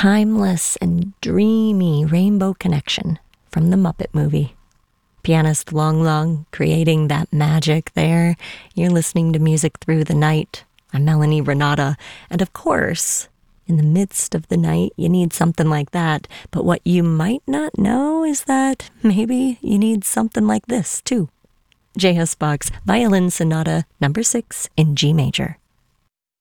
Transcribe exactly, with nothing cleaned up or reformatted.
timeless and dreamy rainbow connection from the Muppet movie. Pianist Long Long creating that magic there. You're listening to Music Through the Night. I'm Melanie Renata, and of course, in the midst of the night, you need something like that. But what you might not know is that maybe you need something like this, too. J S. Bach's Violin Sonata number six in G major.